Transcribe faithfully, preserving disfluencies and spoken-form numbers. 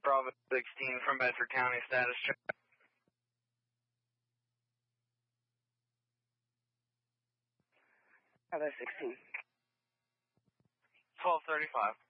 Bravo sixteen from Bedford County, status check. Bravo sixteen. twelve thirty-five.